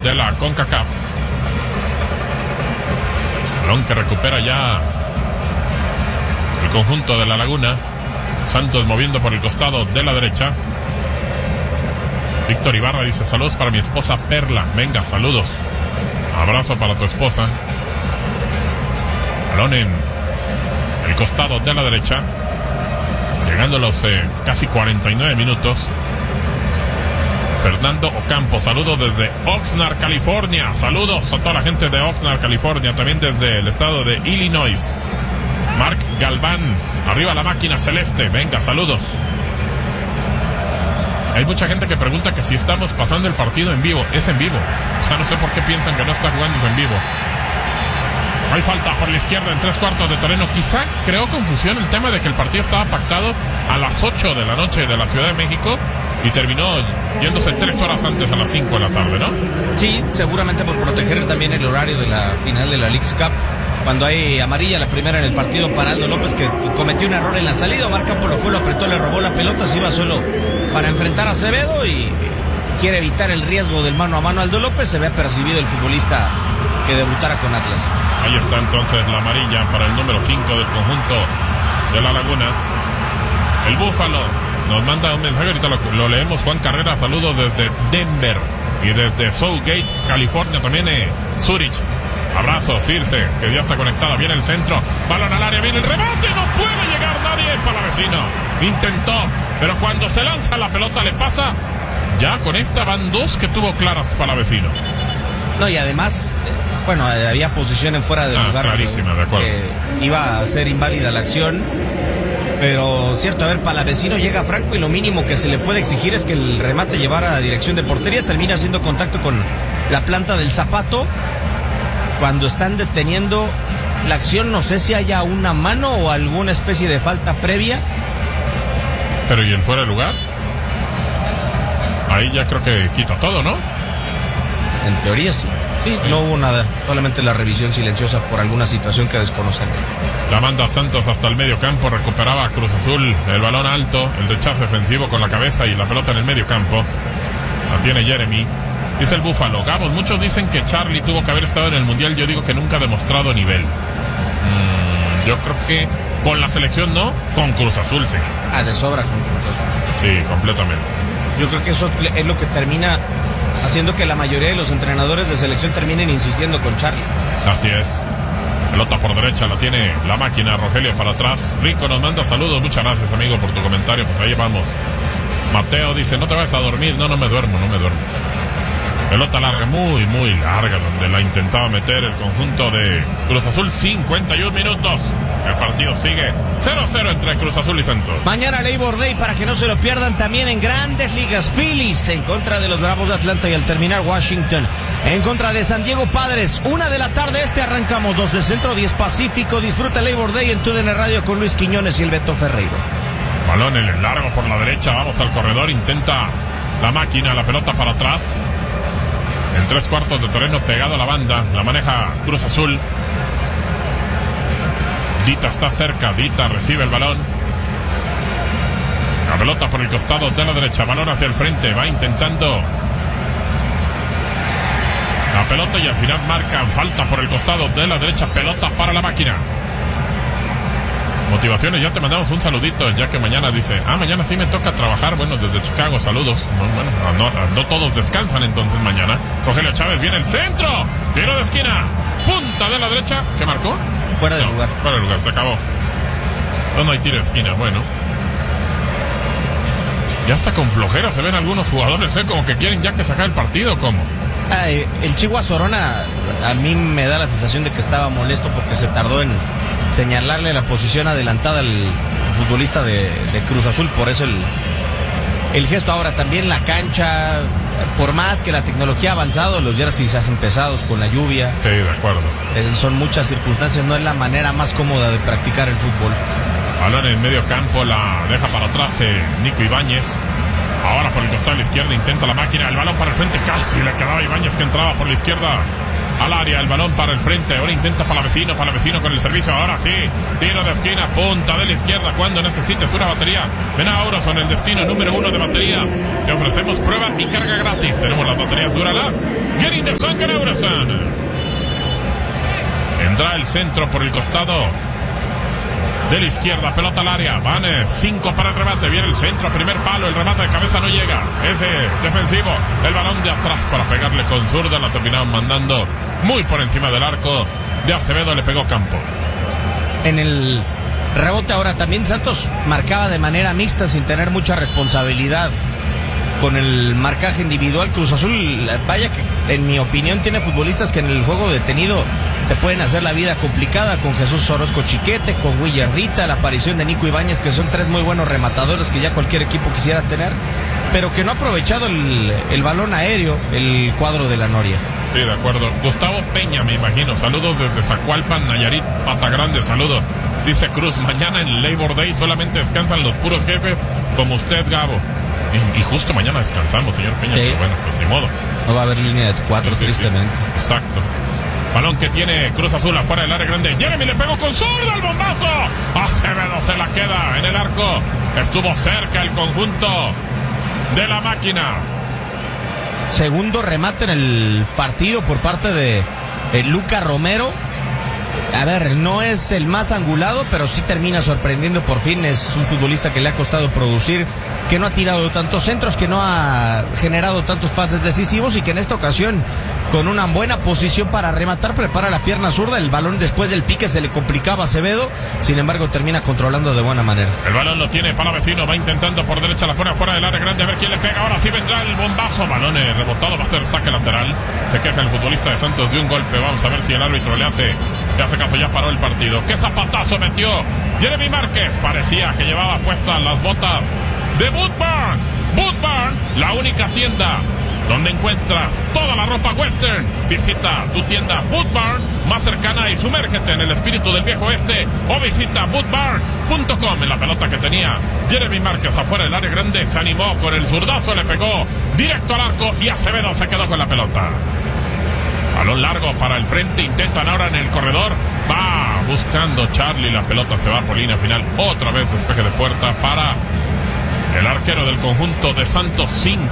de la CONCACAF. Balón que recupera ya el conjunto de La Laguna. Santos moviendo por el costado de la derecha. Víctor Ibarra dice: saludos para mi esposa Perla. Venga, saludos. Abrazo para tu esposa. Balón en el costado de la derecha. Llegando a los casi 49 minutos. Fernando Ocampo, saludos desde Oxnard, California. Saludos a toda la gente de Oxnard, California. También desde el estado de Illinois. Marc Galván, arriba la máquina celeste. Venga, saludos. Hay mucha gente que pregunta que si estamos pasando el partido en vivo. Es en vivo. O sea, no sé por qué piensan que no está jugándose en vivo. Hay falta por la izquierda en 3/4 de terreno. Quizá creó confusión el tema de que el partido estaba pactado a las 8 de la noche de la Ciudad de México y terminó yéndose 3 horas antes, a las 5 de la tarde, ¿no? Sí, seguramente por proteger también el horario de la final de la Leagues Cup. Cuando hay amarilla, la primera en el partido para Aldo López, que cometió un error en la salida. Omar Campos lo fue, lo apretó, le robó la pelota, se iba solo para enfrentar a Acevedo y quiere evitar el riesgo del mano a mano. Aldo López, se ve apercibido el futbolista que debutara con Atlas. Ahí está entonces la amarilla para el número 5 del conjunto de La Laguna. El Búfalo nos manda un mensaje, ahorita lo leemos. Juan Carrera, saludos desde Denver y desde Southgate, California también. Zurich, abrazo. Circe, que ya está conectada, viene el centro, balón al área, viene el remate, no puede llegar nadie. Palavecino intentó, pero cuando se lanza la pelota le pasa. Ya con esta van 2 que tuvo claras Palavecino. No, y además, bueno, había posición en fuera de lugar. Clarísima, de acuerdo. Iba a ser inválida la acción. Pero cierto, a ver, Palavecino llega franco y lo mínimo que se le puede exigir es que el remate llevara a dirección de portería. Termina haciendo contacto con la planta del zapato. Cuando están deteniendo la acción, no sé si haya una mano o alguna especie de falta previa. Pero ¿y el fuera de lugar? Ahí ya creo que quita todo, ¿no? En teoría sí. Sí, no hubo nada, solamente la revisión silenciosa por alguna situación que desconocen. La manda Santos hasta el medio campo, recuperaba Cruz Azul el balón alto, el rechazo defensivo con la cabeza y la pelota en el medio campo. La tiene Jeremy. Dice el Búfalo: Gabos, muchos dicen que Charlie tuvo que haber estado en el Mundial. Yo digo que nunca ha demostrado nivel. Yo creo que con la selección no, con Cruz Azul sí. De sobra con Cruz Azul. Sí, completamente. Yo creo que eso es lo que termina haciendo que la mayoría de los entrenadores de selección terminen insistiendo con Charlie. Así es. Pelota por derecha, la tiene la máquina. Rogelio para atrás. Rico nos manda saludos. Muchas gracias, amigo, por tu comentario. Pues ahí vamos. Mateo dice: no te vayas a dormir. No me duermo. Pelota larga, muy, muy larga, donde la intentaba meter el conjunto de Cruz Azul. 51 minutos. El partido sigue 0-0 entre Cruz Azul y Santos. Mañana Labor Day, para que no se lo pierdan, también en Grandes Ligas. Phillies en contra de los Bravos de Atlanta, y al terminar Washington en contra de San Diego Padres. 1 de la tarde arrancamos 12 Centro, 10 Pacífico. Disfruta Labor Day en TUDN Radio con Luis Quiñones y el Beto Ferreiro. Balón en el largo por la derecha, vamos al corredor, intenta la máquina, la pelota para atrás. En 3/4 de terreno, pegado a la banda, la maneja Cruz Azul. Dita está cerca, Dita recibe el balón. La pelota por el costado de la derecha, balón hacia el frente, va intentando la pelota y al final marcan falta por el costado de la derecha. Pelota para la máquina. Motivaciones, ya te mandamos un saludito, ya que mañana dice: mañana sí me toca trabajar. Bueno, desde Chicago, saludos. Bueno, no todos descansan entonces mañana. Rogelio Chávez, viene el centro, tiro de esquina, punta de la derecha. ¿Qué marcó? Fuera de lugar. Fuera de lugar, se acabó. No hay tiro de esquina, bueno. Ya hasta con flojera se ven algunos jugadores, como que quieren ya que sacar el partido, ¿cómo? El Chihuahua Sorona, a mí me da la sensación de que estaba molesto porque se tardó en señalarle la posición adelantada al futbolista de Cruz Azul, por eso el gesto. Ahora también la cancha, por más que la tecnología ha avanzado, los jerseys se hacen pesados con la lluvia. Sí, de acuerdo. Son muchas circunstancias, no es la manera más cómoda de practicar el fútbol. Balón en el medio campo, la deja para atrás Nico Ibáñez. Ahora por el costado de la izquierda intenta la máquina, el balón para el frente, casi le quedaba Ibáñez, que entraba por la izquierda. al área, el balón para el frente, ahora intenta Palavecino con el servicio, ahora sí, tiro de esquina, punta de la izquierda, cuando necesites una batería, ven a Aurason, el destino número 1 de baterías, te ofrecemos prueba y carga gratis, tenemos las baterías Duralast, Get in the Sun con Aurason. Vendrá el centro por el costado de la izquierda, pelota al área, van 5 para el remate, viene el centro, primer palo, el remate de cabeza no llega, ese defensivo, el balón de atrás para pegarle con zurda, la terminaron mandando muy por encima del arco de Acevedo, le pegó Campos. En el rebote ahora también Santos marcaba de manera mixta sin tener mucha responsabilidad con el marcaje individual. Cruz Azul, vaya que en mi opinión tiene futbolistas que en el juego detenido te pueden hacer la vida complicada, con Jesús Orozco Chiquete, con Willardita, la aparición de Nico Ibáñez, que son 3 muy buenos rematadores que ya cualquier equipo quisiera tener, pero que no ha aprovechado el balón aéreo el cuadro de la Noria. Sí, de acuerdo. Gustavo Peña, me imagino, saludos desde Zacualpan, Nayarit, Pata Grande, saludos. Dice Cruz, mañana en Labor Day solamente descansan los puros jefes como usted, Gabo. Y justo mañana descansamos, señor Peña, sí. Pero bueno, pues ni modo. No va a haber línea de 4, sí, tristemente. Sí. Exacto. Balón que tiene Cruz Azul afuera del área grande. Jeremy le pegó con zurda el bombazo. Acevedo se la queda en el arco. Estuvo cerca el conjunto de la máquina. Segundo remate en el partido por parte de Luca Romero. A ver, no es el más angulado, pero sí termina sorprendiendo por fin. Es un futbolista que le ha costado producir, que no ha tirado tantos centros, que no ha generado tantos pases decisivos y que en esta ocasión, con una buena posición para rematar, prepara la pierna zurda. El balón después del pique se le complicaba a Acevedo, sin embargo termina controlando de buena manera. El balón lo tiene Palavecino, va intentando por derecha, la pone afuera del área grande, a ver quién le pega. Ahora sí vendrá el bombazo, balón rebotado, va a ser saque lateral. Se queja el futbolista de Santos de un golpe, vamos a ver si el árbitro le hace caso, ya paró el partido. ¡Qué zapatazo metió Jeremy Márquez! Parecía que llevaba puestas las botas de Boot Barn. Boot Barn, la única tienda donde encuentras toda la ropa western. Visita tu tienda Boot Barn más cercana y sumérgete en el espíritu del viejo oeste, o visita bootbarn.com. En la pelota que tenía Jeremy Márquez afuera del área grande, se animó con el zurdazo, le pegó directo al arco y Acevedo se quedó con la pelota. Balón largo para el frente, intentan ahora en el corredor, va buscando Charlie, la pelota se va por línea final, otra vez despeje de puerta para el arquero del conjunto de Santos.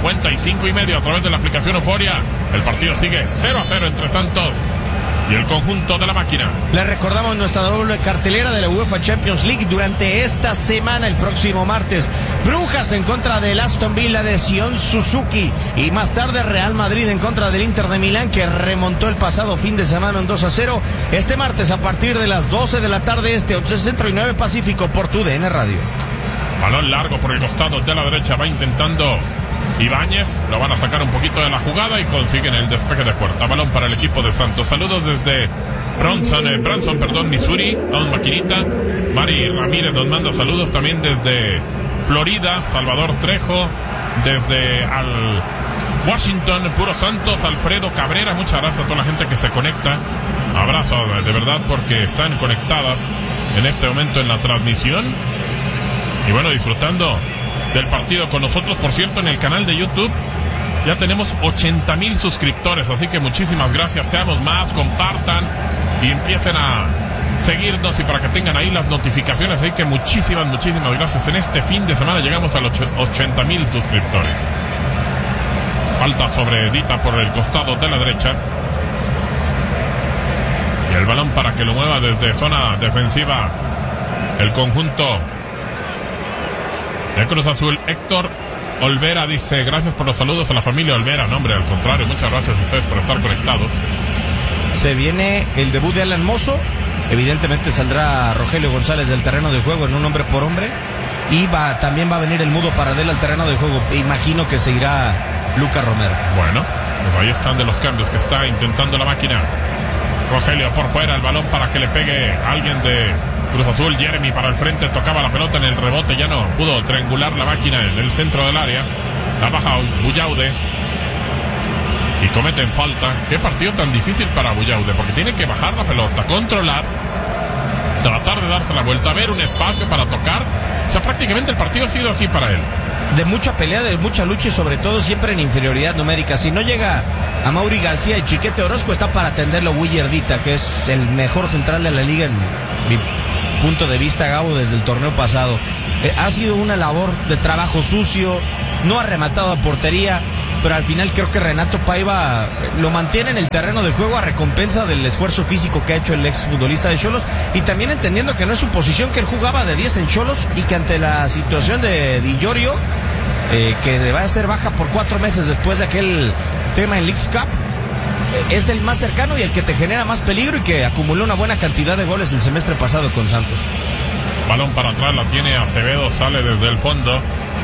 55.5 a través de la aplicación Euforia. El partido sigue 0-0 entre Santos y el conjunto de la máquina. Les recordamos nuestra doble cartelera de la UEFA Champions League durante esta semana. El próximo martes, Brujas en contra del Aston Villa de Sion Suzuki, y más tarde Real Madrid en contra del Inter de Milán, que remontó el pasado fin de semana en 2-0. Este martes a partir de las 12 de la tarde 11 Centro y 9 Pacífico por tu DN Radio. Balón largo por el costado de la derecha, va intentando Ibáñez, lo van a sacar un poquito de la jugada y consiguen el despeje de puerta. Balón para el equipo de Santos. Saludos desde Branson, Missouri, don Maquinita. Mari Ramírez nos manda saludos también desde Florida. Salvador Trejo desde Washington, puro Santos. Alfredo Cabrera, muchas gracias a toda la gente que se conecta. Abrazo de verdad, porque están conectadas en este momento en la transmisión y bueno, disfrutando del partido con nosotros. Por cierto, en el canal de YouTube ya tenemos 80,000 suscriptores, así que muchísimas gracias. Seamos más, compartan y empiecen a seguirnos, y para que tengan ahí las notificaciones. Así que muchísimas gracias. En este fin de semana llegamos a los 80,000 suscriptores. Falta sobre Edita por el costado de la derecha, y el balón para que lo mueva desde zona defensiva el conjunto de Cruz Azul. Héctor Olvera dice: gracias por los saludos a la familia Olvera. No, hombre, al contrario, muchas gracias a ustedes por estar conectados. Se viene el debut de Alan Mozo. Evidentemente saldrá Rogelio González del terreno de juego en un hombre por hombre, y también va a venir el Mudo Paradela al terreno de juego. Imagino que se irá Luca Romero. Bueno, pues ahí están de los cambios que está intentando la máquina. Rogelio por fuera, el balón para que le pegue a alguien de Cruz Azul. Jeremy para el frente, tocaba la pelota en el rebote, ya no pudo triangular la máquina en el centro del área. La baja Buyaude y cometen falta. Qué partido tan difícil para Buyaude, porque tiene que bajar la pelota, controlar, tratar de darse la vuelta, ver un espacio para tocar. O sea, prácticamente el partido ha sido así para él. de mucha pelea, de mucha lucha y sobre todo siempre en inferioridad numérica. Si no llega a Mauri García y Chiquete Orozco, está para atenderlo Willardita, que es el mejor central de la liga en mi punto de vista, Gabo, desde el torneo pasado. Ha sido una labor de trabajo sucio, no ha rematado a portería, pero al final creo que Renato Paiva lo mantiene en el terreno de juego a recompensa del esfuerzo físico que ha hecho el ex futbolista de Xolos, y también entendiendo que no es su posición, que él jugaba de 10 en Xolos y que ante la situación de Di Llorio, que va a ser baja por 4 meses después de aquel tema en Leagues Cup, es el más cercano y el que te genera más peligro y que acumuló una buena cantidad de goles el semestre pasado con Santos. Balón para atrás, la tiene Acevedo, sale desde el fondo,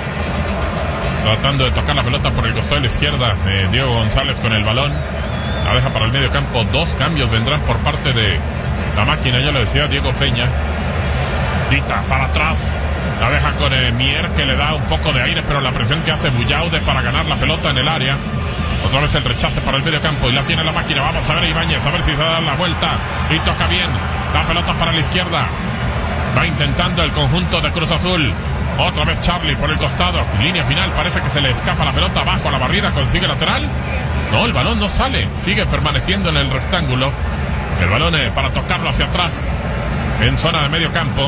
tratando de tocar la pelota por el costado de la izquierda. Diego González con el balón, la deja para el medio campo. 2 cambios vendrán por parte de la máquina, ya lo decía Diego Peña. Dita para atrás, la deja con Mier, que le da un poco de aire, pero la presión que hace Buyaude para ganar la pelota en el área. Otra vez el rechace para el medio campo y la tiene la máquina. Vamos a ver a Ibáñez, a ver si se da la vuelta y toca bien. La pelota para la izquierda, va intentando el conjunto de Cruz Azul. Otra vez Charlie por el costado, línea final, parece que se le escapa la pelota abajo a la barrida, consigue lateral. No, el balón no sale, sigue permaneciendo en el rectángulo. El balón para tocarlo hacia atrás, en zona de medio campo.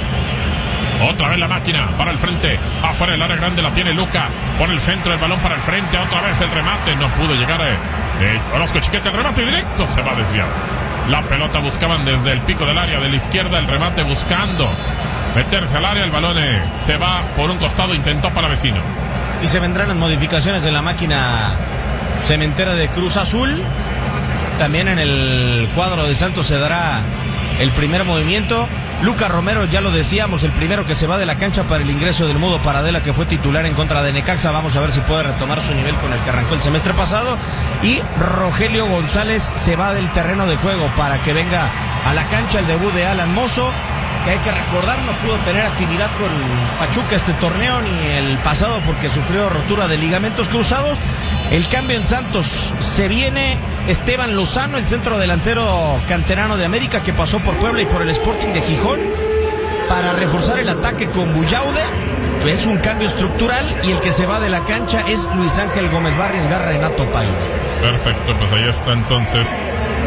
Otra vez la máquina para el frente, afuera del área grande la tiene Luca, por el centro el balón para el frente, otra vez el remate, no pudo llegar Orozco Chiquete, el remate directo se va desviado. La pelota buscaban desde el pico del área de la izquierda, el remate buscando meterse al área, el balón se va por un costado, intentó para vecino. Y se vendrán las modificaciones de la máquina cementera de Cruz Azul. También en el cuadro de Santos se dará el primer movimiento. Lucas Romero, ya lo decíamos, el primero que se va de la cancha para el ingreso del Mudo Paradela, que fue titular en contra de Necaxa. Vamos a ver si puede retomar su nivel con el que arrancó el semestre pasado. Y Rogelio González se va del terreno de juego para que venga a la cancha el debut de Alan Mozo, que hay que recordar no pudo tener actividad con Pachuca este torneo ni el pasado porque sufrió rotura de ligamentos cruzados. El cambio en Santos, se viene Esteban Lozano, el centro delantero canterano de América que pasó por Puebla y por el Sporting de Gijón, para reforzar el ataque con Buyaude. Es un cambio estructural y el que se va de la cancha es Luis Ángel Gómez Barrios, garra Renato Paiva. Perfecto, pues ahí está entonces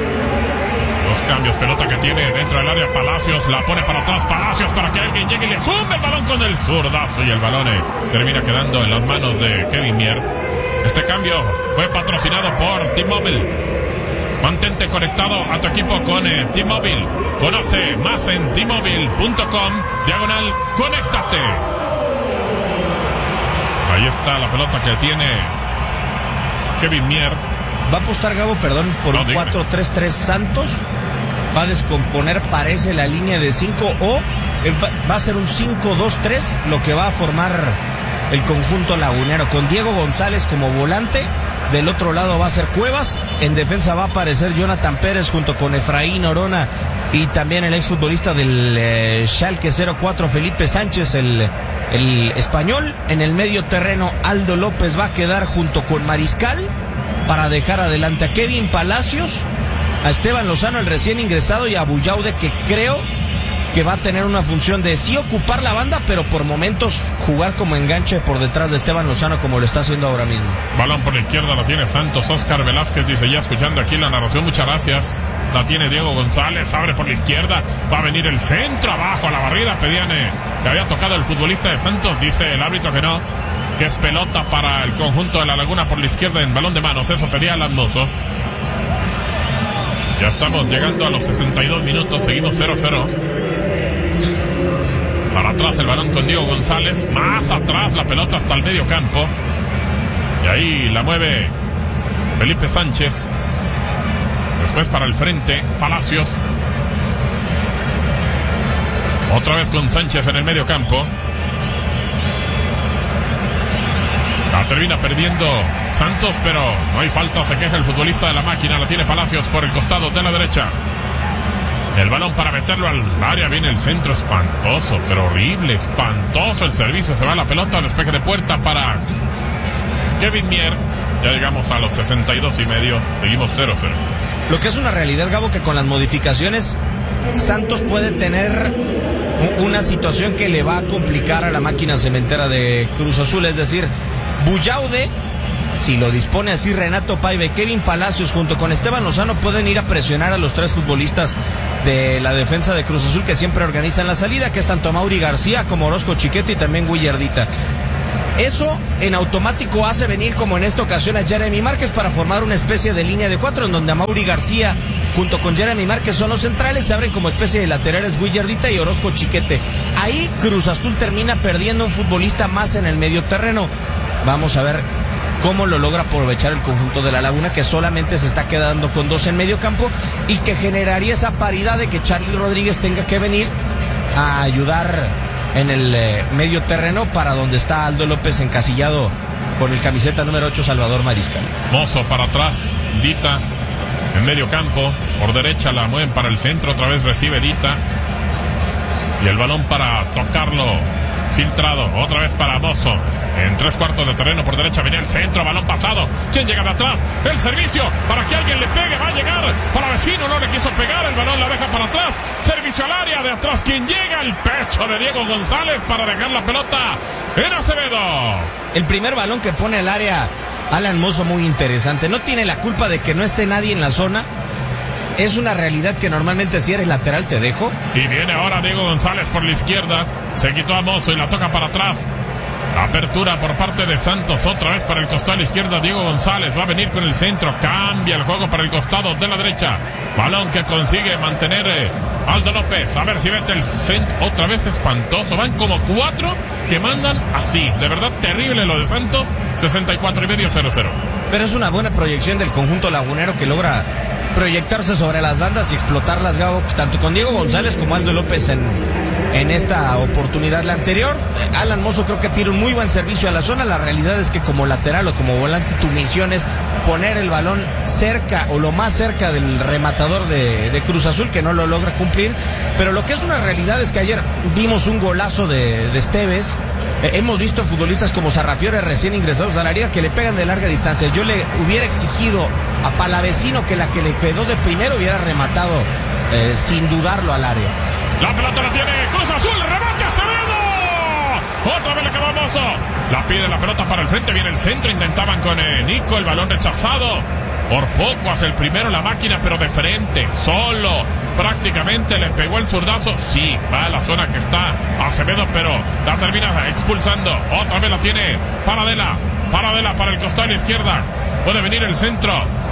los cambios. Pelota que tiene dentro del área Palacios, la pone para atrás Palacios para que alguien llegue y le zumbe el balón con el zurdazo y el balón termina quedando en las manos de Kevin Mier. Este cambio fue patrocinado por T-Mobile. Mantente conectado a tu equipo con T-Mobile. Conoce más en T-Mobile.com/conéctate. Ahí está la pelota que tiene Kevin Mier. Va a apostar Gabo, por un 4-3-3 Santos. Va a descomponer, parece, la línea de 5 o va a ser un 5-2-3 lo que va a formar el conjunto lagunero, con Diego González como volante. Del otro lado va a ser Cuevas. En defensa va a aparecer Jonathan Pérez junto con Efraín Orona y también el exfutbolista del Schalke 04, Felipe Sánchez, el español. En el medio terreno Aldo López va a quedar junto con Mariscal para dejar adelante a Kevin Palacios, a Esteban Lozano, el recién ingresado, y a Buyaude, que creo que va a tener una función de sí ocupar la banda, pero por momentos jugar como enganche por detrás de Esteban Lozano, como lo está haciendo ahora mismo. Balón por la izquierda, la tiene Santos. Oscar Velázquez dice, ya escuchando aquí la narración, muchas gracias. La tiene Diego González, abre por la izquierda, va a venir el centro abajo a la barrida. Pedían que había tocado el futbolista de Santos, dice el árbitro que no, que es pelota para el conjunto de La Laguna por la izquierda en balón de manos. Eso pedía Alan Mozo. Ya estamos llegando a los 62 minutos, seguimos 0-0. Para atrás el balón con Diego González, más atrás la pelota hasta el medio campo, y ahí la mueve Felipe Sánchez. Después para el frente Palacios, otra vez con Sánchez en el medio campo. La termina perdiendo Santos, pero no hay falta, se queja el futbolista de la máquina. La tiene Palacios por el costado de la derecha. El balón para meterlo al área, viene el centro, espantoso, pero horrible, espantoso el servicio, se va la pelota, despeje de puerta para Kevin Mier. Ya llegamos a los 62 y medio, seguimos 0-0. Lo que es una realidad, Gabo, que con las modificaciones Santos puede tener una situación que le va a complicar a la máquina cementera de Cruz Azul, es decir, Bullaude, si lo dispone así Renato Paiva, Kevin Palacios junto con Esteban Lozano pueden ir a presionar a los 3 futbolistas de la defensa de Cruz Azul que siempre organizan la salida, que es tanto Mauri García como Orozco Chiquete y también Guillardita. Eso en automático hace venir, como en esta ocasión, a Jeremy Márquez para formar una especie de línea de 4 en donde a Mauri García junto con Jeremy Márquez son los centrales, se abren como especie de laterales Guillardita y Orozco Chiquete. Ahí Cruz Azul termina perdiendo un futbolista más en el medio terreno. Vamos a ver cómo lo logra aprovechar el conjunto de La Laguna, que solamente se está quedando con 2 en medio campo y que generaría esa paridad de que Charly Rodríguez tenga que venir a ayudar en el medio terreno, para donde está Aldo López encasillado con el camiseta número 8 Salvador Mariscal. Mozo para atrás, Dita en medio campo, por derecha la mueven para el centro, otra vez recibe Dita y el balón para tocarlo filtrado, otra vez para Mozo. En 3/4 de terreno, por derecha viene el centro, balón pasado. ¿Quién llega de atrás? El servicio para que alguien le pegue, va a llegar para Vecino, no le quiso pegar, el balón la deja para atrás. Servicio al área de atrás, ¿quién llega? El pecho de Diego González para dejar la pelota en Acevedo. El primer balón que pone al área Alan Mozo, muy interesante. No tiene la culpa de que no esté nadie en la zona. Es una realidad que normalmente si eres lateral te dejo. Y viene ahora Diego González por la izquierda. Se quitó a Mozo y la toca para atrás. Apertura por parte de Santos, otra vez para el costado a la izquierda. Diego González va a venir con el centro, cambia el juego para el costado de la derecha. Balón que consigue mantener Aldo López. A ver si mete el centro, otra vez espantoso. Van como 4 que mandan así. De verdad terrible lo de Santos. 64.5, 0-0. Pero es una buena proyección del conjunto lagunero que logra proyectarse sobre las bandas y explotarlas, Gabo, tanto con Diego González como Aldo López en esta oportunidad. La anterior, Alan Mozo creo que tiene un muy buen servicio a la zona. La realidad es que como lateral o como volante tu misión es poner el balón cerca o lo más cerca del rematador de Cruz Azul, que no lo logra cumplir. Pero lo que es una realidad es que ayer vimos un golazo de Esteves. Hemos visto futbolistas como Sarrafiore recién ingresados a la área que le pegan de larga distancia. Yo le hubiera exigido a Palavecino que la que le quedó de primero hubiera rematado sin dudarlo al área. La pelota la tiene Cruz Azul, remate Acevedo. Otra vez le quedó a Mozo. La pide la pelota para el frente, viene el centro, intentaban con Nico, el balón rechazado. Por poco hace el primero la máquina, pero de frente, solo. Prácticamente le pegó el zurdazo. Sí, va a la zona que está Acevedo, pero la termina expulsando. Otra vez la tiene Paradela para el costado de la izquierda. Puede venir el centro.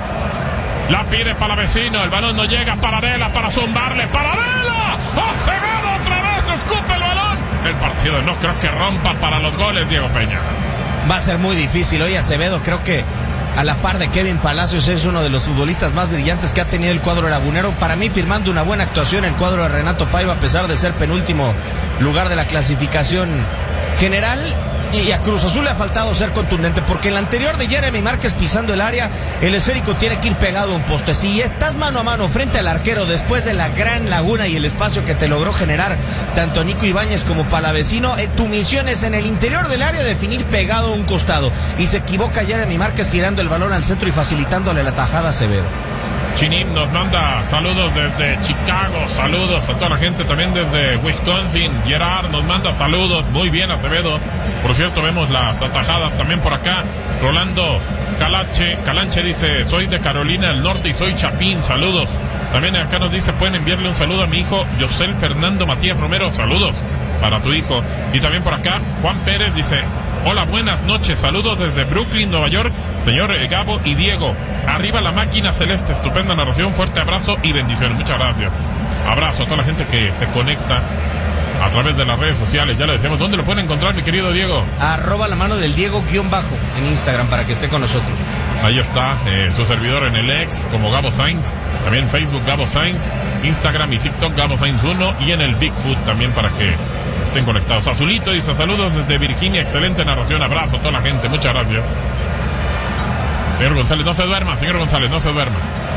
La pide Palavecino, el balón no llega. Paradela para zumbarle. ¡Paradela! ¡Acevedo otra vez! ¡Escupe el balón! El partido no creo que rompa para los goles, Diego Peña. Va a ser muy difícil hoy Acevedo. Creo que a la par de Kevin Palacios es uno de los futbolistas más brillantes que ha tenido el cuadro lagunero. Para mí firmando una buena actuación el cuadro de Renato Paiva, a pesar de ser penúltimo lugar de la clasificación general. Y a Cruz Azul le ha faltado ser contundente, porque en la anterior de Jeremy Márquez pisando el área, el esférico tiene que ir pegado a un poste. Si estás mano a mano frente al arquero después de la gran laguna y el espacio que te logró generar tanto Nico Ibáñez como Palavecino, tu misión es en el interior del área definir pegado a un costado. Y se equivoca Jeremy Márquez tirando el balón al centro y facilitándole la tajada a Acevedo. Chinim nos manda saludos desde Chicago, saludos a toda la gente también desde Wisconsin. Gerard nos manda saludos, muy bien Acevedo. Por cierto, vemos las atajadas también por acá. Rolando Calanche dice, soy de Carolina del Norte y soy Chapín, saludos. También acá nos dice, pueden enviarle un saludo a mi hijo Josel Fernando Matías Romero, saludos para tu hijo. Y también por acá, Juan Pérez dice, hola, buenas noches, saludos desde Brooklyn, Nueva York, señor Gabo y Diego. Arriba la máquina celeste, estupenda narración, fuerte abrazo y bendiciones. Muchas gracias. Abrazo a toda la gente que se conecta a través de las redes sociales. Ya le decíamos, ¿dónde lo pueden encontrar, mi querido Diego? @ la mano del Diego _ en Instagram para que esté con nosotros. Ahí está su servidor en el X como Gabo Sainz, también Facebook Gabo Sainz, Instagram y TikTok Gabo Sainz 1 y en el Bigfoot también para que estén conectados. Azulito dice, saludos desde Virginia, excelente narración, abrazo a toda la gente, muchas gracias. Señor González, no se duerma, señor González, no se duerma.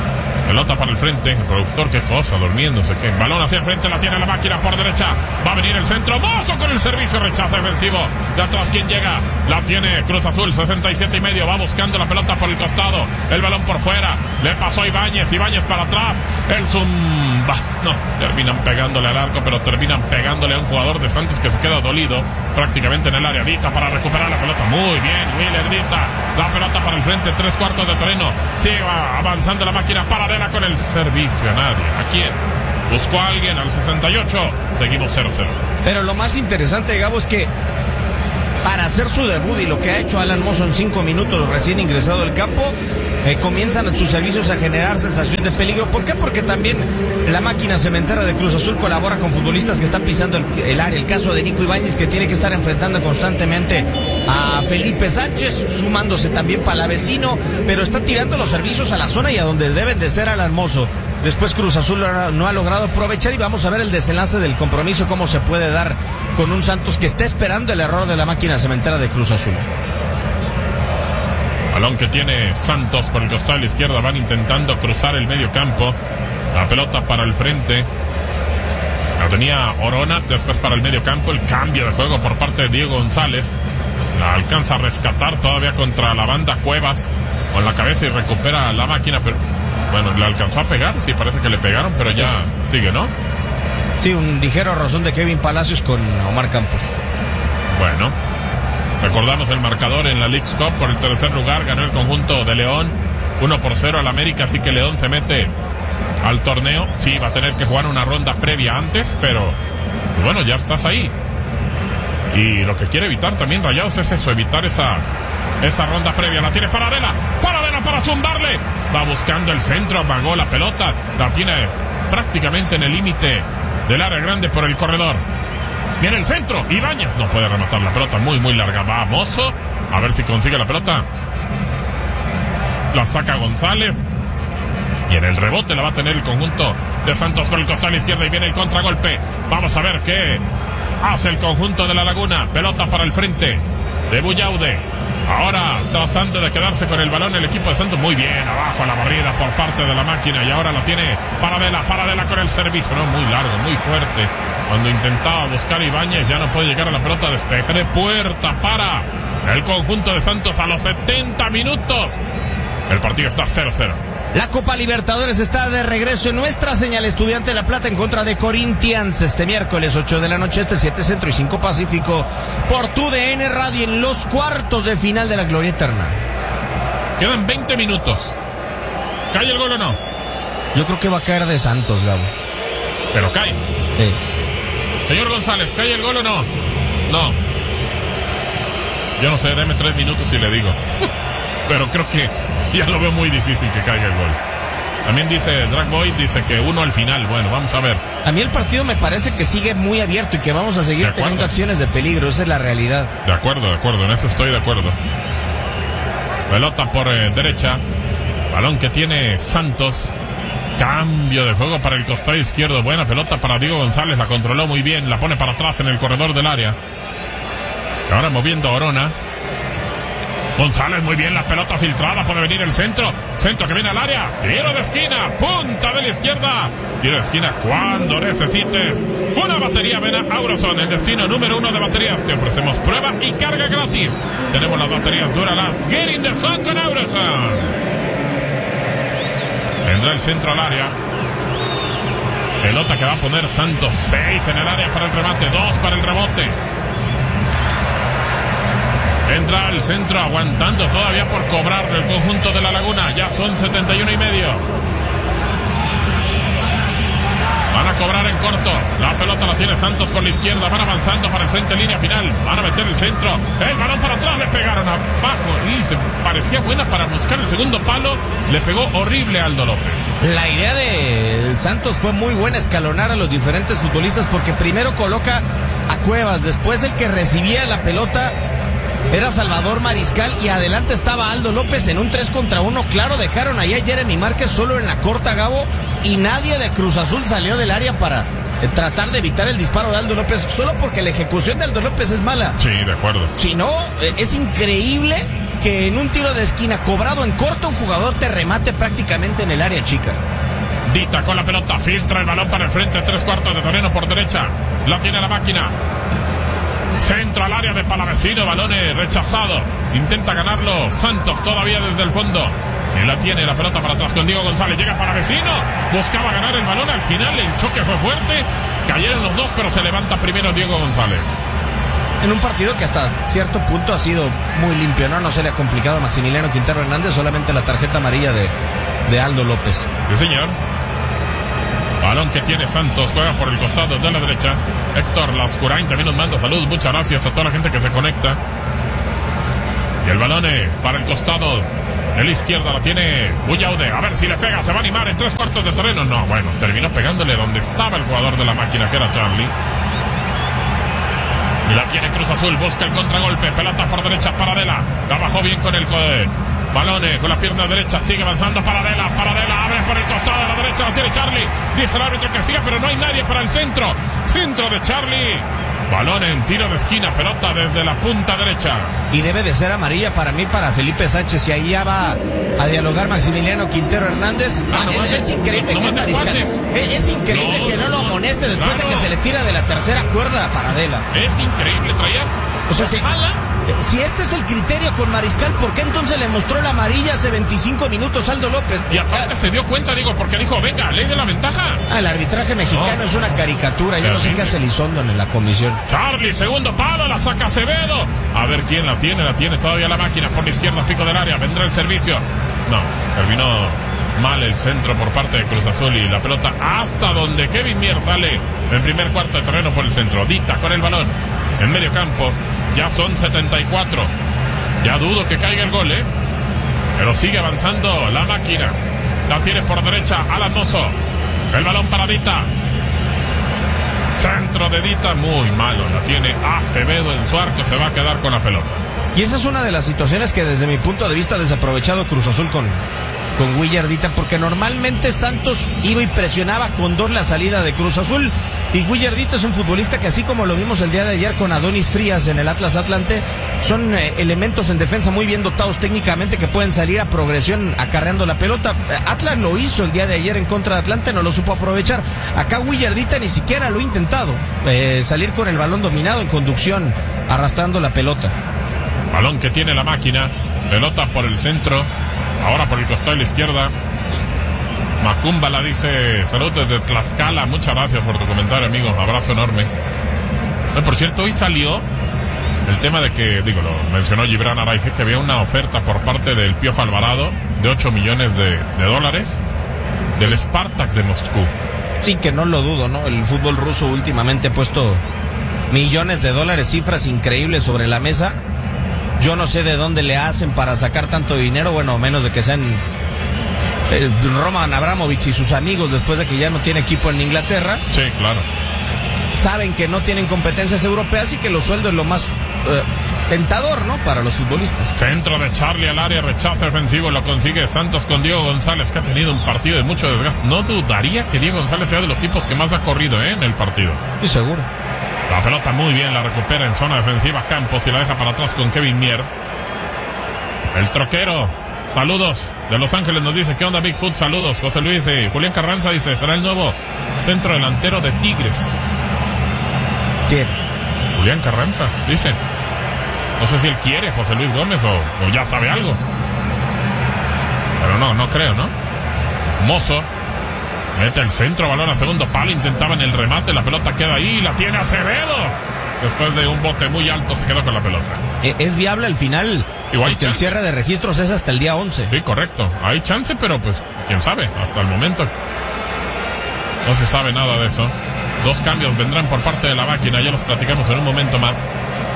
Pelota para el frente. El productor, qué cosa, durmiéndose. ¿Qué? Balón hacia el frente, la tiene la máquina por derecha. Va a venir el centro. Mozo con el servicio, rechaza defensivo. De atrás, ¿quién llega? La tiene Cruz Azul, 67.5. Va buscando la pelota por el costado. El balón por fuera. Le pasó a Ibáñez. Ibáñez para atrás. El zumba. No, terminan pegándole al arco, pero terminan pegándole a un jugador de Santos que se queda dolido prácticamente en el área. Dita para recuperar la pelota. Muy bien, Willer Dita. La pelota para el frente, 3/4 de terreno. Sigue avanzando la máquina paralela con el servicio a nadie. ¿A quién? Buscó a alguien al 68. Seguimos 0-0. Pero lo más interesante, Gabo, es que para hacer su debut y lo que ha hecho Alan Mozo en 5 minutos recién ingresado al campo, comienzan sus servicios a generar sensación de peligro. ¿Por qué? Porque también la máquina cementera de Cruz Azul colabora con futbolistas que están pisando el área. El caso de Nico Ibáñez, que tiene que estar enfrentando constantemente a Felipe Sánchez, sumándose también Palavecino, pero está tirando los servicios a la zona y a donde deben de ser Alan Mozo. Después Cruz Azul no ha logrado aprovechar y vamos a ver el desenlace del compromiso, cómo se puede dar con un Santos que está esperando el error de la máquina cementera de Cruz Azul. Balón que tiene Santos por el costado de la izquierda. Van intentando cruzar el medio campo. La pelota para el frente. La tenía Orona. Después para el medio campo. El cambio de juego por parte de Diego González. La alcanza a rescatar todavía contra la banda Cuevas. Con la cabeza y recupera la máquina. Pero bueno, le alcanzó a pegar. Sí, parece que le pegaron, pero ya sigue, ¿no? Sí, un ligero rozón de Kevin Palacios con Omar Campos. Bueno. Recordamos el marcador en la Leagues Cup. Por el tercer lugar ganó el conjunto de León 1-0 al América, así que León se mete al torneo. Sí, va a tener que jugar una ronda previa antes, pero bueno, ya estás ahí. Y lo que quiere evitar también Rayados es eso, evitar esa ronda previa. La tiene Paradela para zumbarle. Va buscando el centro, amagó la pelota. La tiene prácticamente en el límite del área grande por el corredor. Viene el centro, Ibáñez no puede rematar la pelota, muy larga. Va Mozo, a ver si consigue la pelota. La saca González. Y en el rebote la va a tener el conjunto de Santos por el costado izquierda y viene el contragolpe. Vamos a ver qué hace el conjunto de La Laguna. Pelota para el frente de Bullaude. Ahora tratando de quedarse con el balón el equipo de Santos. Muy bien, abajo a la barrida por parte de la máquina. Y ahora la tiene Paradela con el servicio. No, muy largo, muy fuerte. Cuando intentaba buscar Ibáñez ya no puede llegar a la pelota. Despeje de puerta para el conjunto de Santos a los 70 minutos. El partido está 0-0. La Copa Libertadores está de regreso en nuestra señal. Estudiante de La Plata en contra de Corinthians este miércoles 8 de la noche, 7 Centro y 5 Pacífico, por TUDN Radio en los cuartos de final de la Gloria Eterna. Quedan 20 minutos. ¿Cae el gol o no? Yo creo que va a caer de Santos, Gabo. Pero cae. Sí. Señor González, ¿cae el gol o no? No. Yo no sé, deme 3 minutos y le digo. Pero creo que ya lo veo muy difícil que caiga el gol. También dice Dragboy, dice que uno al final. Bueno, vamos a ver. A mí el partido me parece que sigue muy abierto y que vamos a seguir teniendo acciones de peligro. Esa es la realidad. De acuerdo, en eso estoy de acuerdo. Pelota por derecha. Balón que tiene Santos. Cambio de juego para el costado izquierdo. Buena pelota para Diego González. La controló muy bien. La pone para atrás en el corredor del área. Y ahora moviendo a Orona. González, muy bien, la pelota filtrada, puede venir el centro que viene al área, tiro de esquina, punta de la izquierda, tiro de esquina cuando necesites una batería. Ven a Auroson, el destino número 1 de baterías. Te ofrecemos prueba y carga gratis. Tenemos las baterías Duralast, Get in the Sun con Auroson. Vendrá el centro al área. Pelota que va a poner Santos, 6 en el área para el remate, 2 para el rebote. Entra al centro aguantando todavía por cobrar el conjunto de La Laguna. Ya son 71 y medio. Van a cobrar en corto. La pelota la tiene Santos por la izquierda. Van avanzando para el frente, línea final. Van a meter el centro. El balón para atrás. Le pegaron abajo. Y se parecía buena para buscar el segundo palo. Le pegó horrible a Aldo López. La idea de Santos fue muy buena, escalonar a los diferentes futbolistas, porque primero coloca a Cuevas. Después el que recibía la pelota era Salvador Mariscal y adelante estaba Aldo López en un 3 contra 1. Claro, dejaron ahí a Jeremy Márquez solo en la corta, Gabo, y nadie de Cruz Azul salió del área para tratar de evitar el disparo de Aldo López, solo porque la ejecución de Aldo López es mala. Sí, de acuerdo. Si no, es increíble que en un tiro de esquina cobrado en corto un jugador te remate prácticamente en el área chica. Dita con la pelota, filtra el balón para el frente, 3/4 de terreno por derecha, la tiene la máquina. Centro al área de Palavecino, balón rechazado, intenta ganarlo Santos todavía desde el fondo. Y la tiene la pelota para atrás con Diego González, llega Palavecino, buscaba ganar el balón, al final el choque fue fuerte, cayeron los dos, pero se levanta primero Diego González. En un partido que hasta cierto punto ha sido muy limpio, ¿no? No se le ha complicado a Maximiliano Quintero Hernández, solamente la tarjeta amarilla de Aldo López. Sí, señor. Balón que tiene Santos, juega por el costado de la derecha. Héctor Lascurain también nos manda saludos, muchas gracias a toda la gente que se conecta. Y el balón para el costado de la izquierda la tiene Bullaude, a ver si le pega, se va a animar en 3/4 de terreno. No, bueno, terminó pegándole donde estaba el jugador de la máquina, que era Charlie. Y la tiene Cruz Azul, busca el contragolpe, pelota por derecha, Paradela, la bajó bien con el balón con la pierna derecha, sigue avanzando Paradela, abre por el costado de la derecha, la tiene Charlie, dice el árbitro que siga, pero no hay nadie para el centro de Charlie, balón en tiro de esquina, pelota desde la punta derecha. Y debe de ser amarilla para mí, para Felipe Sánchez, y ahí ya va a dialogar Maximiliano Quintero Hernández. Es increíble que es increíble que no lo amoneste después de que se le tira de la tercera cuerda a Paradela. Es increíble, traía. O sea, si este es el criterio con Mariscal, ¿por qué entonces le mostró la amarilla hace 25 minutos Aldo López? Y aparte se dio cuenta, digo, porque dijo, venga, ley de la ventaja. El arbitraje mexicano es una caricatura, yo no sé qué hace Elizondo en la comisión. Charlie, segundo palo, la saca Acevedo. A ver quién la tiene todavía la máquina por la izquierda, pico del área, vendrá el servicio. No, terminó mal el centro por parte de Cruz Azul y la pelota hasta donde Kevin Mier sale en primer cuarto de terreno por el centro. Dita con el balón en medio campo. Ya son 74. Ya dudo que caiga el gol, pero sigue avanzando la máquina. La tiene por derecha Alan Mozo. El balón para Dita. Centro de Dita, muy malo. La tiene Acevedo en su arco. Se va a quedar con la pelota. Y esa es una de las situaciones que desde mi punto de vista ha desaprovechado Cruz Azul con Willardita, porque normalmente Santos iba y presionaba con dos la salida de Cruz Azul, y Willardita es un futbolista que, así como lo vimos el día de ayer con Adonis Frías en el Atlas Atlante, son elementos en defensa muy bien dotados técnicamente que pueden salir a progresión acarreando la pelota. Atlas lo hizo el día de ayer en contra de Atlante, no lo supo aprovechar. Acá Willardita ni siquiera lo ha intentado, salir con el balón dominado en conducción, arrastrando la pelota. Balón que tiene la máquina, pelota por el centro. Ahora por el costado de la izquierda, Macumba la dice, salud desde Tlaxcala, muchas gracias por tu comentario, amigo, abrazo enorme. Por cierto, hoy salió el tema de que, lo mencionó Gibran Araige, que había una oferta por parte del Piojo Alvarado de 8 millones de dólares del Spartak de Moscú. Sí, que no lo dudo, ¿no? El fútbol ruso últimamente ha puesto millones de dólares, cifras increíbles sobre la mesa. Yo no sé de dónde le hacen para sacar tanto dinero, bueno, menos de que sean Roman Abramovich y sus amigos, después de que ya no tiene equipo en Inglaterra. Sí, claro. Saben que no tienen competencias europeas y que los sueldos es lo más tentador, ¿no?, para los futbolistas. Centro de Charlie al área, rechazo defensivo, lo consigue Santos con Diego González, que ha tenido un partido de mucho desgaste. No dudaría que Diego González sea de los tipos que más ha corrido en el partido. Sí, seguro. La pelota muy bien, la recupera en zona defensiva Campos y la deja para atrás con Kevin Mier. El troquero, saludos de Los Ángeles, nos dice, ¿qué onda Bigfoot? Saludos, José Luis. Julián Carranza dice, será el nuevo centro delantero de Tigres. ¿Quién? Julián Carranza, dice. No sé si él quiere José Luis Gómez o ya sabe algo. Pero no creo, ¿no? Mozo mete el centro, balón a segundo palo, intentaban el remate, la pelota queda ahí, la tiene Acevedo. Después de un bote muy alto se quedó con la pelota. Es viable al final, porque el cierre de registros es hasta el día 11. Sí, correcto. Hay chance, pero pues, quién sabe, hasta el momento no se sabe nada de eso. 2 cambios vendrán por parte de la máquina, ya los platicamos en un momento más.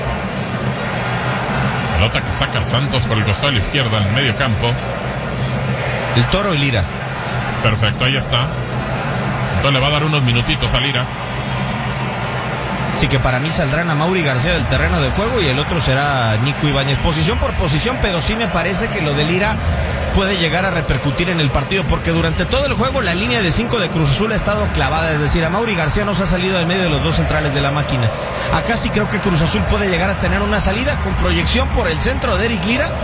Pelota que saca Santos por el costado de la izquierda en el medio campo. El Toro y Lira. Perfecto, ahí está. Entonces le va a dar unos minutitos a Lira. Sí, que para mí saldrán a Mauri García del terreno de juego y el otro será Nico Ibáñez, posición por posición, pero sí me parece que lo de Lira puede llegar a repercutir en el partido, porque durante todo el juego la línea de 5 de Cruz Azul ha estado clavada, es decir, a Mauri García no se ha salido de medio de los 2 centrales de la máquina. Acá sí creo que Cruz Azul puede llegar a tener una salida con proyección por el centro de Eric Lira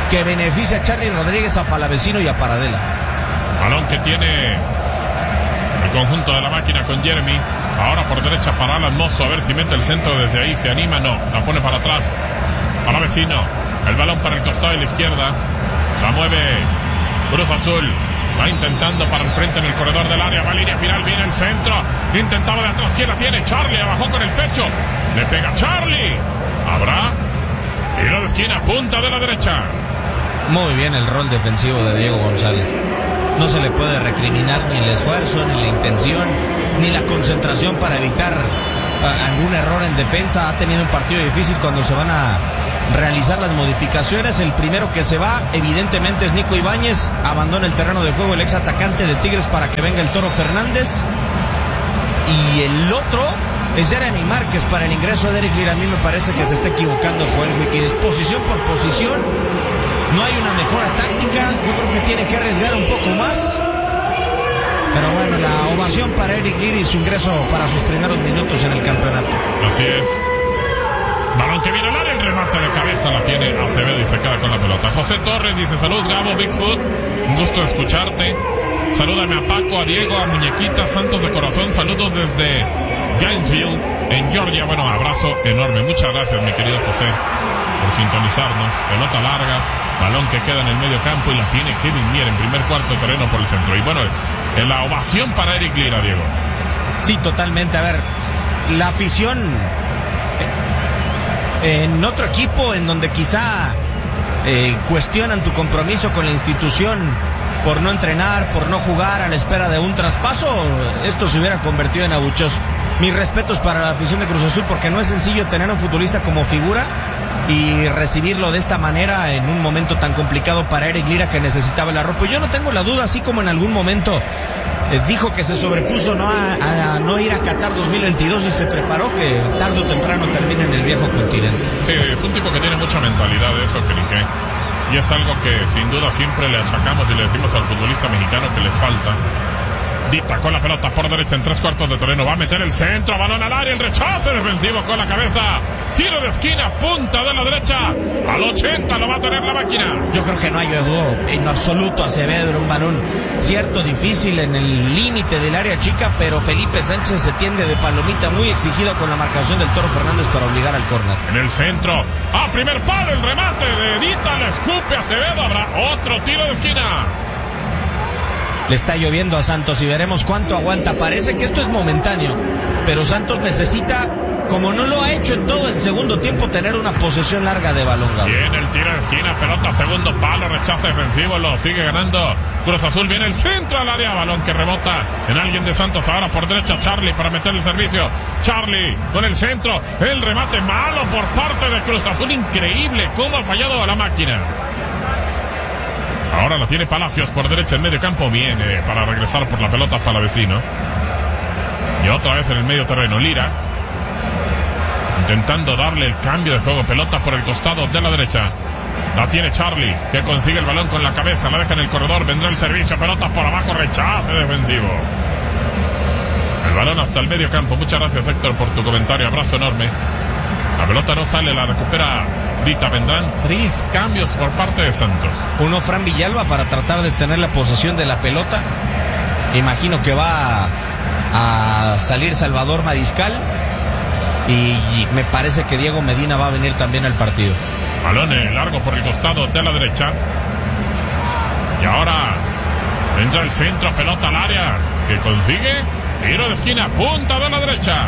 que beneficia a Charly Rodríguez, a Palavecino y a Paradela. Balón que tiene el conjunto de la máquina con Jeremy. Ahora por derecha para Alan Mozo, a ver si mete el centro desde ahí, se anima, no, la pone para atrás. Palavecino, el balón para el costado de la izquierda, la mueve Cruz Azul. Va intentando para el frente en el corredor del área. Va a línea final, viene el centro. Intentaba de atrás, ¿quién la tiene? Charly, abajó con el pecho. Le pega Charly. Habrá tiro de esquina, punta de la derecha. Muy bien el rol defensivo de Diego González. No se le puede recriminar ni el esfuerzo, ni la intención, ni la concentración para evitar algún error en defensa. Ha tenido un partido difícil cuando se van a realizar las modificaciones. El primero que se va, evidentemente, es Nico Ibáñez. Abandona el terreno de juego el ex atacante de Tigres para que venga el Toro Fernández. Y el otro es Jeremy Márquez para el ingreso de Eric Lira. A mí me parece que se está equivocando Joel Wiki. Es posición por posición. No hay una mejora táctica. Yo creo que tiene que arriesgar un poco más. Pero bueno, la ovación para Eric Lira y su ingreso para sus primeros minutos en el campeonato. Así es. Balón que viene al área, el remate de cabeza la tiene Acevedo y se queda con la pelota. José Torres dice: salud Gabo, Bigfoot, un gusto escucharte. Salúdame a Paco, a Diego, a Muñequita, Santos de corazón, saludos desde Gainesville, en Georgia. Bueno, abrazo enorme, muchas gracias mi querido José por sintonizarnos. Pelota larga, balón que queda en el medio campo y la tiene Kevin Mier en primer cuarto de terreno por el centro. Y bueno, en la ovación para Eric Lira, Diego. Sí, totalmente. A ver, la afición en otro equipo en donde quizá cuestionan tu compromiso con la institución por no entrenar, por no jugar a la espera de un traspaso, esto se hubiera convertido en abucheos. Mis respetos para la afición de Cruz Azul, porque no es sencillo tener a un futbolista como figura y recibirlo de esta manera en un momento tan complicado para Eric Lira, que necesitaba el arropo. Yo no tengo la duda, así como en algún momento dijo que se sobrepuso a no ir a Qatar 2022 y se preparó, que tarde o temprano termine en el viejo continente. Sí, es un tipo que tiene mucha mentalidad de eso, que ni qué. Y es algo que sin duda siempre le achacamos y le decimos al futbolista mexicano que les falta. Dita con la pelota por derecha en tres cuartos de terreno. Va a meter el centro, balón al área, el rechace defensivo con la cabeza. Tiro de esquina, punta de la derecha. Al 80 lo va a tener la máquina. Yo creo que no ayudó en lo absoluto a Acevedo. Un balón cierto, difícil en el límite del área chica, pero Felipe Sánchez se tiende de palomita, muy exigida con la marcación del Toro Fernández para obligar al córner. En el centro, a primer palo, el remate de Dita, le escupe a Acevedo. Habrá otro tiro de esquina. Le está lloviendo a Santos y veremos cuánto aguanta. Parece que esto es momentáneo, pero Santos necesita, como no lo ha hecho en todo el segundo tiempo, tener una posesión larga de balón. Viene el tiro de esquina, pelota segundo palo, rechazo defensivo, lo sigue ganando Cruz Azul. Viene el centro al área, balón que rebota en alguien de Santos. Ahora por derecha Charly para meter el servicio. Charly con el centro, el remate malo por parte de Cruz Azul. Increíble cómo ha fallado a la máquina. Ahora la tiene Palacios por derecha en medio campo. Viene para regresar por la pelota Palavecino. Y otra vez en el medio terreno Lira, intentando darle el cambio de juego. Pelota por el costado de la derecha. La tiene Charly, que consigue el balón con la cabeza. La deja en el corredor. Vendrá el servicio. Pelota por abajo. Rechace defensivo. El balón hasta el medio campo. Muchas gracias, Héctor, por tu comentario. Abrazo enorme. La pelota no sale. La recupera Dita. Vendrán 3 cambios por parte de Santos. Uno, Fran Villalba, para tratar de tener la posesión de la pelota. Imagino que va a salir Salvador Mariscal. Y me parece que Diego Medina va a venir también al partido. Balón largo por el costado de la derecha. Y ahora vendrá el centro, pelota al área, que consigue tiro de esquina, punta de la derecha.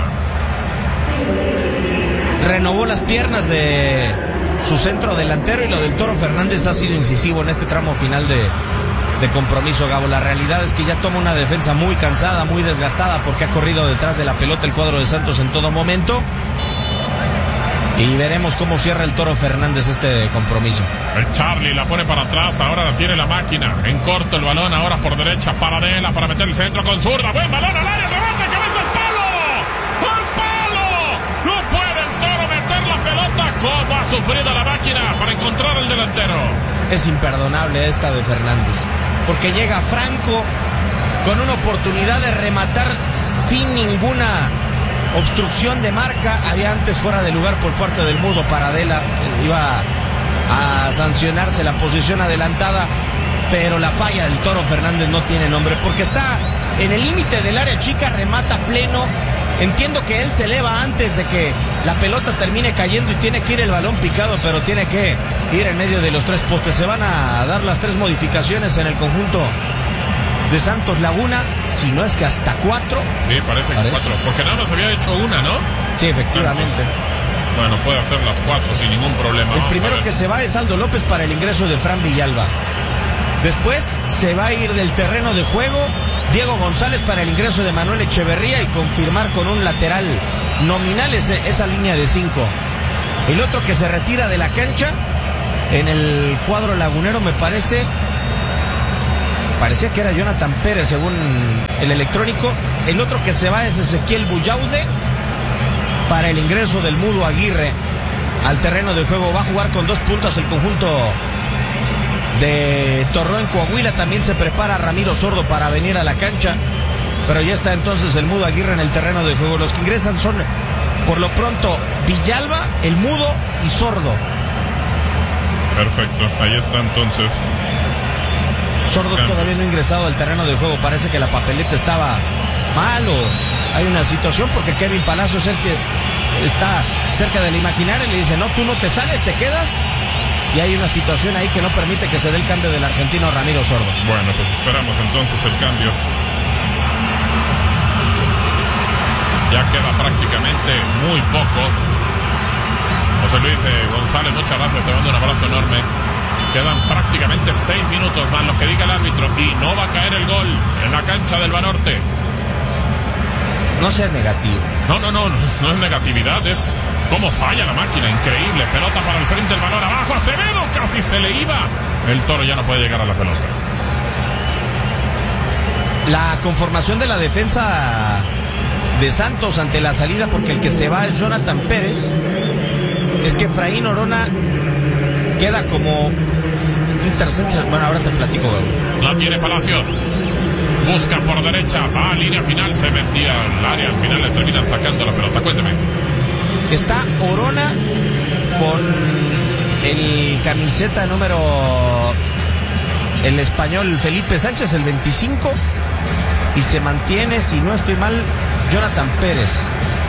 Renovó las piernas de su centro delantero, y lo del Toro Fernández ha sido incisivo en este tramo final de compromiso, Gabo. La realidad es que ya toma una defensa muy cansada, muy desgastada, porque ha corrido detrás de la pelota el cuadro de Santos en todo momento. Y veremos cómo cierra el Toro Fernández este compromiso. El Charly la pone para atrás, ahora la tiene la máquina. En corto el balón, ahora por derecha, Paradela para meter el centro con zurda. Buen balón al área, remate, cabeza al palo. ¡Al palo! No puede el Toro meter la pelota. ¿Cómo ha sufrido la máquina para encontrar el delantero? Es imperdonable esta de Fernández, porque llega Franco con una oportunidad de rematar sin ninguna obstrucción de marca. Había antes fuera de lugar por parte del mudo. Paradela iba a sancionarse la posición adelantada, pero la falla del Toro Fernández no tiene nombre, porque está en el límite del área chica, remata pleno. Entiendo que él se eleva antes de que la pelota termine cayendo y tiene que ir el balón picado, pero tiene que ir en medio de los 3 postes. Se van a dar las 3 modificaciones en el conjunto de Santos Laguna, si no es que hasta 4. Sí, parece que 4, porque nada más había hecho una, ¿no? Sí, efectivamente. Bueno, puede hacer las 4 sin ningún problema. El primero que se va es Aldo López para el ingreso de Fran Villalba. Después se va a ir del terreno de juego Diego González para el ingreso de Manuel Echeverría y confirmar con un lateral nominal esa línea de 5. El otro que se retira de la cancha en el cuadro lagunero parecía que era Jonathan Pérez según el electrónico. El otro que se va es Ezequiel Bullaude para el ingreso del Mudo Aguirre al terreno de juego. Va a jugar con 2 puntas el conjunto de Torreón, Coahuila. También se prepara Ramiro Sordo para venir a la cancha, pero ya está entonces el Mudo Aguirre en el terreno de juego. Los que ingresan son, por lo pronto, Villalba, el Mudo y Sordo. Perfecto, ahí está entonces. Sordo todavía no ha ingresado al terreno de juego. Parece que la papeleta estaba mal o hay una situación, porque Kevin Palacios es el que está cerca del imaginario y le dice: no, tú no te sales, te quedas. Y hay una situación ahí que no permite que se dé el cambio del argentino Ramiro Sordo. Bueno, pues esperamos entonces el cambio. Ya queda prácticamente muy poco. José Luis González, muchas gracias, te mando un abrazo enorme. Quedan prácticamente 6 minutos más, lo que diga el árbitro, y no va a caer el gol en la cancha del Banorte. No sea negativo. No es negatividad, es cómo falla la máquina, increíble. Pelota para el frente, el balón abajo, Acevedo casi se le iba. El Toro ya no puede llegar a la pelota. La conformación de la defensa de Santos ante la salida, porque el que se va es Jonathan Pérez, es que Efraín Orona queda como un tercer. Bueno, ahora te platico. La tiene Palacios. Busca por derecha, va a línea final, se metía al área, al final le terminan sacando la pelota. Cuénteme. Está Orona con el camiseta número, el español Felipe Sánchez, el 25, y se mantiene, si no estoy mal, Jonathan Pérez.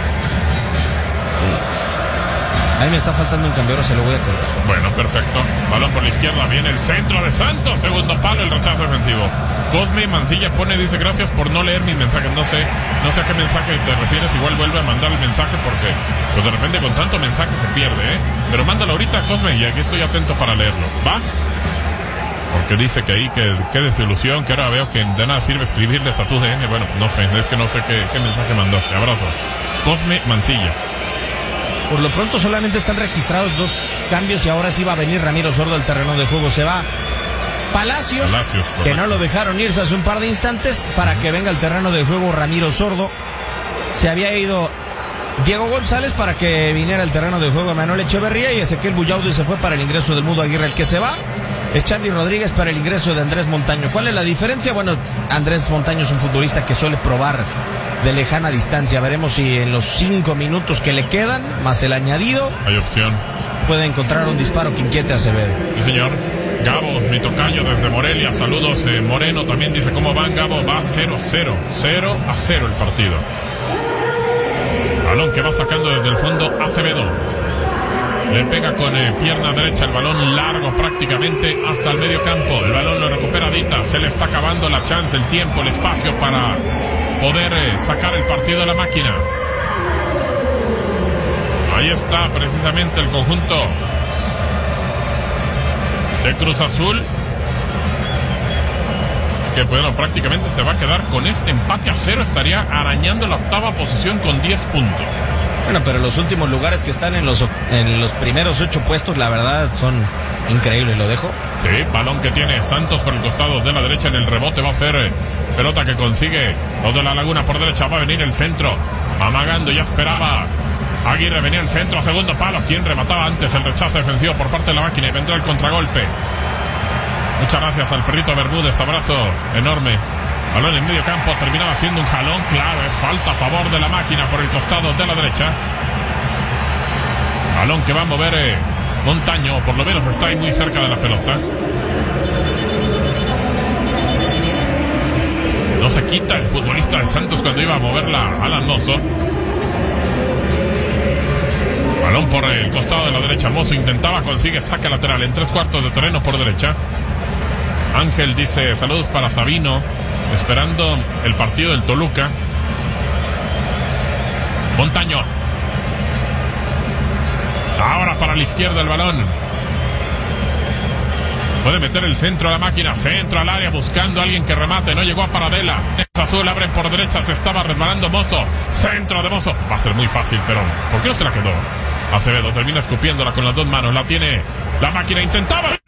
Ahí me está faltando un cambio, ahora se lo voy a cortar. Bueno, perfecto. Balón por la izquierda, viene el centro de Santos, segundo palo, el rechazo defensivo. Cosme Mancilla dice: gracias por no leer mis mensajes. No sé a qué mensaje te refieres. Igual vuelve a mandar el mensaje, porque pues de repente con tanto mensaje se pierde, pero mándalo ahorita, Cosme, y aquí estoy atento para leerlo, ¿va? Porque dice que ahí que qué desilusión, que ahora veo que de nada sirve escribirles a tu DN. Bueno, no sé, es que no sé qué mensaje mandaste. Abrazo. Cosme Mancilla. Por lo pronto solamente están registrados 2 cambios y ahora sí va a venir Ramiro Sordo al terreno de juego. Se va Palacios, que no lo dejaron irse hace un par de instantes, para que venga al terreno de juego Ramiro Sordo. Se había ido Diego González para que viniera al terreno de juego Manuel Echeverría, y Ezequiel Bullaude se fue para el ingreso del Mudo Aguirre. El que se va es Charly Rodríguez para el ingreso de Andrés Montaño. ¿Cuál es la diferencia? Bueno, Andrés Montaño es un futbolista que suele probar de lejana distancia. Veremos si en los 5 minutos que le quedan, más el añadido, hay opción, puede encontrar un disparo que inquiete a Acevedo. Sí, señor. Gabo, mi tocayo desde Morelia, saludos. Moreno también dice: ¿cómo van, Gabo? Va 0-0 el partido. Balón que va sacando desde el fondo Acevedo. Le pega con pierna derecha, el balón largo prácticamente hasta el medio campo. El balón lo recupera Dita. Se le está acabando la chance, el tiempo, el espacio para poder sacar el partido de la máquina. Ahí está precisamente el conjunto de Cruz Azul, que bueno, prácticamente se va a quedar con este empate a 0. Estaría arañando la 8ª posición con 10 puntos. Bueno, pero los últimos lugares que están en los primeros 8 puestos, la verdad, son increíbles. ¿Lo dejo? Sí, balón que tiene Santos por el costado de la derecha. En el rebote va a ser pelota que consigue los de la Laguna por derecha. Va a venir el centro, amagando, ya esperaba Aguirre, venía el centro a segundo palo. ¿Quién remataba antes? El rechazo defensivo por parte de la máquina, y vendrá el contragolpe. Muchas gracias al perrito Bermúdez, abrazo enorme. Balón en medio campo, terminaba siendo un jalón, claro, es falta a favor de la máquina por el costado de la derecha. Balón que va a mover Montaño, por lo menos está ahí muy cerca de la pelota. No se quita el futbolista de Santos cuando iba a moverla Alan Mozo. Balón por el costado de la derecha. Mozo intentaba, consigue saque lateral en 3/4 de terreno por derecha. Ángel dice saludos para Sabino, esperando el partido del Toluca. Montaño. Ahora para la izquierda el balón. Puede meter el centro a la máquina, centro al área buscando a alguien que remate, no llegó a Paradela. Azul abre por derecha, se estaba resbalando Mozo. Centro de Mozo, va a ser muy fácil, pero ¿por qué no se la quedó? Acevedo termina escupiéndola con las dos manos, la tiene la máquina, intentaba